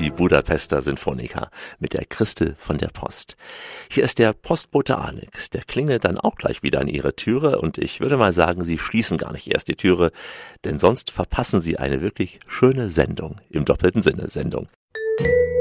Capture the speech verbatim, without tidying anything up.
die Budapester Sinfonika mit der Christel von der Post. Hier ist der Postbote Alex, der klingelt dann auch gleich wieder an Ihre Türe und ich würde mal sagen, Sie schließen gar nicht erst die Türe, denn sonst verpassen Sie eine wirklich schöne Sendung, im doppelten Sinne Sendung.